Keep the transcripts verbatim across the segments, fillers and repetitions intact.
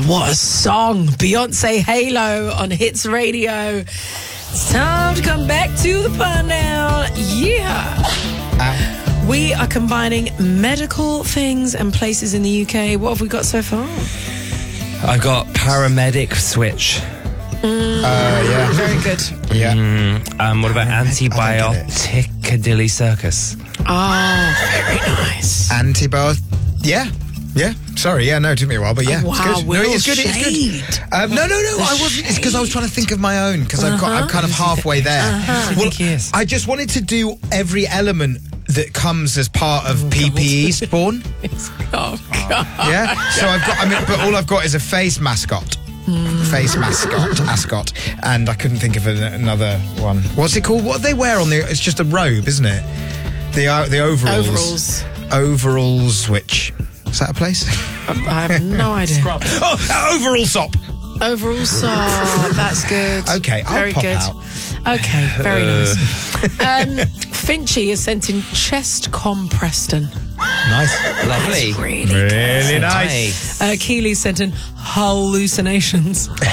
Oh, what a song. Beyonce, Halo on Hits Radio. It's time to come back to the pun now. Yeah. Uh, we are combining medical things and places in the U K. What have we got so far? I got paramedic switch. Mm, uh, yeah. Very good. Yeah. Mm, um, what about antibiotic Piccadilly Circus? Oh, very nice. Antibiotic. Yeah. Yeah. Sorry. Yeah. No, it took me a while, but yeah. Oh, wow. It's good. No, it's good. It's good. Um, no, no, no. I wasn't. It's because I was trying to think of my own because uh-huh. I've got. I'm kind of halfway there. Uh-huh. Well, I just wanted to do every element that comes as part of oh, P P E spawn. Oh God. Yeah. So I've got. I mean, but all I've got is a face mascot. Mm. Face mascot, ascot, and I couldn't think of an, another one. What's it called? What do they wear on the? It's just a robe, isn't it? The uh, the overalls. Overalls. Overalls. Which is that a place? I have no idea. Scrub. Oh, overall sop. Overall sop. That's good. Okay, I'll very pop good. Out. Okay, very nice. Um, Finchy has sent in chest Preston. Nice. Lovely. That's really really good. nice. Uh, Keely sent in hallucinations. Oh,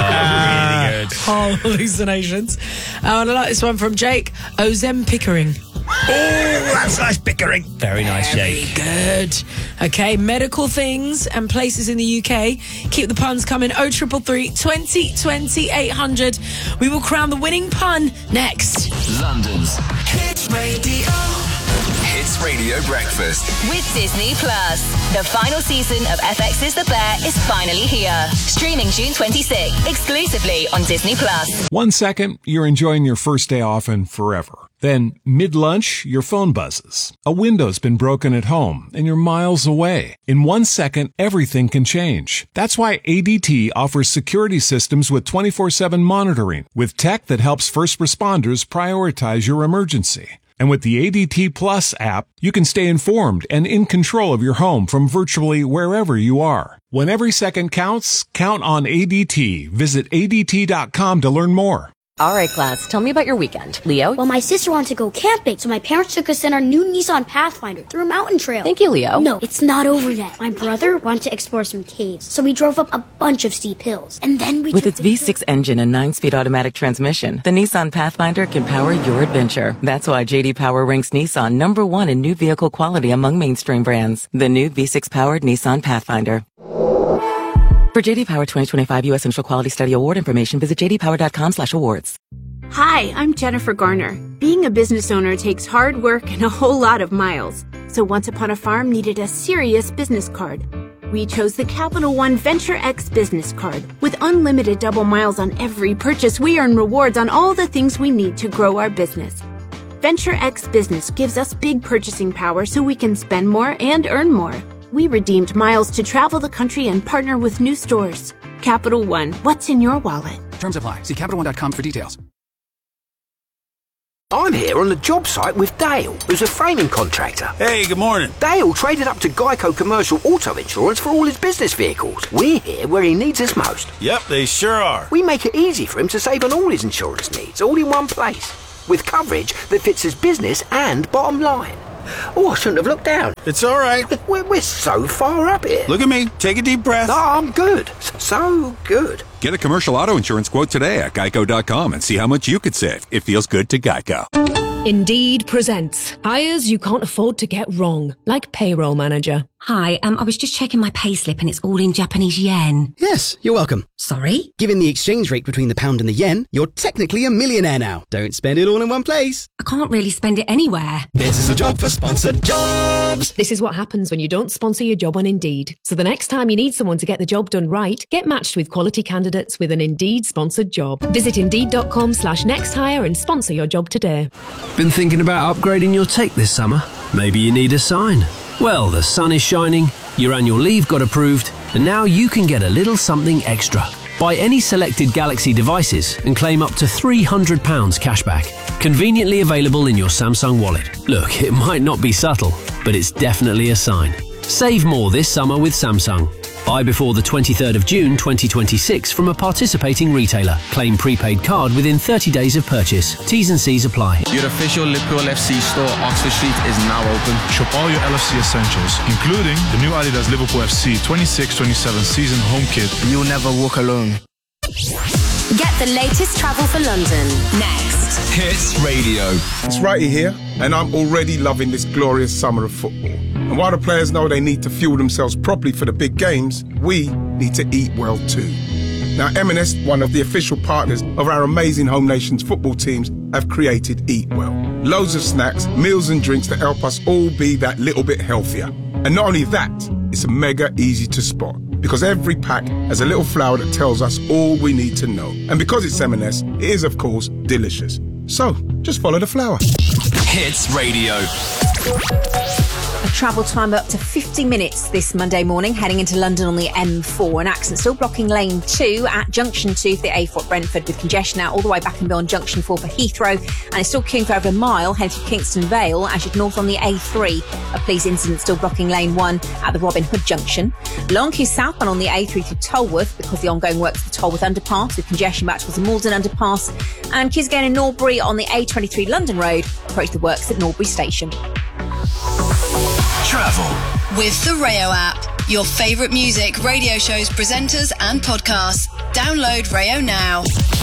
really good. Hallucinations. Uh, and I like this one from Jake. Ozem Pickering. Oh, that's nice Pickering. Very nice, Jake. Very good. Okay, medical things and places in the U K. Keep the puns coming. oh triple three, twenty, twenty, eight hundred. We will crown the winning pun next. London's Hits Radio. Hits Radio Breakfast. With Disney Plus. The final season of F X's The Bear is finally here. Streaming June twenty-sixth. Exclusively on Disney Plus. One second, you're enjoying your first day off and forever. Then, mid-lunch, your phone buzzes. A window's been broken at home, and you're miles away. In one second, everything can change. That's why A D T offers security systems with twenty-four seven monitoring, with tech that helps first responders prioritize your emergency. And with the A D T Plus app, you can stay informed and in control of your home from virtually wherever you are. When every second counts, count on A D T. Visit A D T dot com to learn more. All right, class, tell me about your weekend. Leo? Well, my sister wanted to go camping, so my parents took us in our new Nissan Pathfinder through a mountain trail. Thank you, Leo. No, it's not over yet. My brother wanted to explore some caves, so we drove up a bunch of steep hills. And then we... With its V six engine and nine-speed automatic transmission, the Nissan Pathfinder can power your adventure. That's why J D Power ranks Nissan number one in new vehicle quality among mainstream brands. The new V six-powered Nissan Pathfinder. For J D Power twenty twenty-five U S Central Quality Study Award information, visit j d power dot com slash awards. Hi, I'm Jennifer Garner. Being a business owner takes hard work and a whole lot of miles. So Once Upon a Farm needed a serious business card. We chose the Capital One Venture X business card. With unlimited double miles on every purchase, we earn rewards on all the things we need to grow our business. Venture X Business gives us big purchasing power so we can spend more and earn more. We redeemed miles to travel the country and partner with new stores. Capital One, what's in your wallet? Terms apply. See Capital One dot com for details. I'm here on the job site with Dale, who's a framing contractor. Hey, good morning. Dale traded up to Geico Commercial Auto Insurance for all his business vehicles. We're here where he needs us most. Yep, they sure are. We make it easy for him to save on all his insurance needs, all in one place, with coverage that fits his business and bottom line. Oh, I shouldn't have looked down. It's all right. We're, we're so far up here. Look at me. Take a deep breath. No, I'm good. So good. Get a commercial auto insurance quote today at geico dot com and see how much you could save. It feels good to Geico. Indeed presents hires you can't afford to get wrong, like payroll manager. Hi, um, I was just checking my payslip and it's all in Japanese yen. Yes, you're welcome. Sorry? Given the exchange rate between the pound and the yen, you're technically a millionaire now. Don't spend it all in one place. I can't really spend it anywhere. This is a job for sponsored jobs. This is what happens when you don't sponsor your job on Indeed. So the next time you need someone to get the job done right, get matched with quality candidates with an Indeed sponsored job. Visit indeed dot com slash next hire and sponsor your job today. Been thinking about upgrading your take this summer? Maybe you need a sign. Well, the sun is shining, your annual leave got approved, and now you can get a little something extra. Buy any selected Galaxy devices and claim up to three hundred pounds cashback. Conveniently available in your Samsung wallet. Look, it might not be subtle, but it's definitely a sign. Save more this summer with Samsung. Buy before the twenty-third of June twenty twenty-six from a participating retailer. Claim prepaid card within thirty days of purchase. T's and C's apply. Your official Liverpool F C store, Oxford Street, is now open. Shop all your L F C essentials, including the new Adidas Liverpool F C twenty-six twenty-seven season home kit. You'll never walk alone. Get the latest travel for London next. Hits Radio. It's Righty here, and I'm already loving this glorious summer of football. And while the players know they need to fuel themselves properly for the big games, we need to eat well too. Now, M and S, one of the official partners of our amazing home nations football teams, have created Eat Well. Loads of snacks, meals and drinks to help us all be that little bit healthier. And not only that, it's mega easy to spot, because every pack has a little flower that tells us all we need to know. And because it's M and S, it is, of course, delicious. So, just follow the flower. Hits Radio. A travel time of up to fifty minutes this Monday morning, heading into London on the M four. An accident still blocking lane two at junction two for the A four at Brentford, with congestion out all the way back and beyond junction four for Heathrow, and it's still queuing for over a mile heading to Kingston Vale as you head north on the A three. A police incident still blocking lane one at the Robin Hood junction. Long queue southbound on the A three through Tolworth because of the ongoing works of the Tolworth underpass, with congestion back towards the Malden underpass, and queues again in Norbury on the A twenty-three London Road, approach the works at Norbury Station. Travel with the Rayo app. Your favourite music, radio shows, presenters and podcasts. Download Rayo now.